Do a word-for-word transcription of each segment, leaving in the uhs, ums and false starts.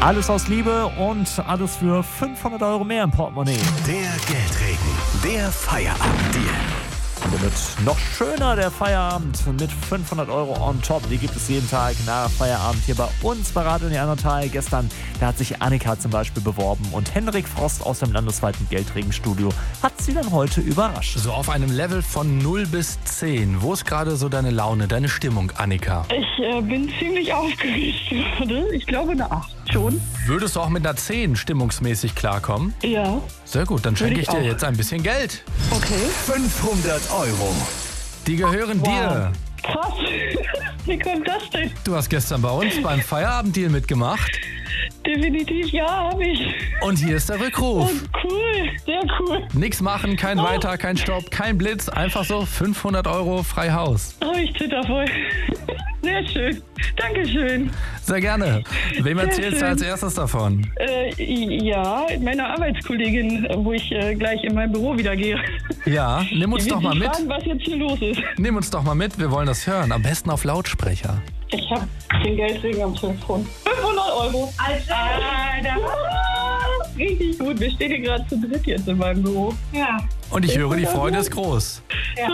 Alles aus Liebe und alles für fünfhundert Euro mehr im Portemonnaie. Der Geldregen, der Feierabenddeal. Und der wird noch schöner, der Feierabend, mit fünfhundert Euro on top. Die gibt es jeden Tag nach Feierabend hier bei uns bei Radio Neandertal. Gestern, da hat sich Annika zum Beispiel beworben und Henrik Frost aus dem landesweiten Geldregenstudio hat sie dann heute überrascht. So auf einem Level von null bis zehn. Wo ist gerade so deine Laune, deine Stimmung, Annika? Ich äh, bin ziemlich aufgeregt gerade. Ich glaube eine acht schon. Würdest du auch mit einer zehn stimmungsmäßig klarkommen? Ja. Sehr gut, dann schenke Würde ich ich dir auch. jetzt ein bisschen Geld. Okay. fünfhundert Euro. Die gehören Wow. dir. Krass. Wie kommt das denn? Du hast gestern bei uns beim Feierabenddeal mitgemacht. Definitiv ja, habe ich. Und hier ist der Oh, Rückruf. cool. Sehr cool. Nix machen, kein Oh. Weiter, kein Stopp, kein Blitz. Einfach so fünfhundert Euro frei Haus. Oh, ich zitter voll. Sehr schön. Dankeschön. Sehr gerne. Wem erzählst du schön. als erstes davon? Äh, ja, meiner Arbeitskollegin, wo ich äh, gleich in mein Büro wieder gehe. Ja, nimm uns Die doch wird mal sich mit. fragen, was jetzt hier los ist. Nimm uns doch mal mit, wir wollen das hören. Am besten auf Lautsprecher. Ich habe den Geldregen am Telefon. fünfhundert Euro. Alter. Alter. Richtig gut. Wir stehen hier gerade zu dritt jetzt in meinem Büro. Ja. Und ich höre, die Freude ist groß.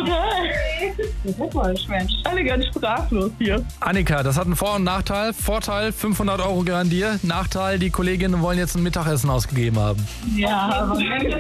Total. Mensch. Alle ganz sprachlos hier. Annika, das hat einen Vor- und Nachteil. Vorteil, fünfhundert Euro gehören dir. Nachteil, die Kolleginnen wollen jetzt ein Mittagessen ausgegeben haben. Ja, aber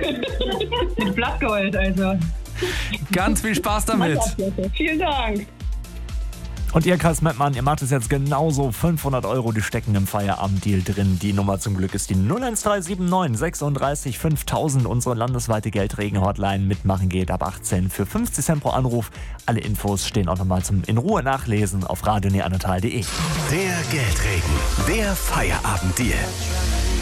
mit Blattgold, also. Ganz viel Spaß damit. Vielen Dank. Und ihr, Karls Mettmann, ihr macht es jetzt genauso. fünfhundert Euro, die stecken im Feierabenddeal drin. Die Nummer zum Glück ist die null eins drei sieben neun sechsunddreißig fünftausend. Unsere landesweite Geldregen-Hotline. Mitmachen geht ab achtzehn für fünfzig Cent pro Anruf. Alle Infos stehen auch nochmal zum in Ruhe nachlesen auf radio neandertal punkt de. Der Geldregen, der Feierabenddeal.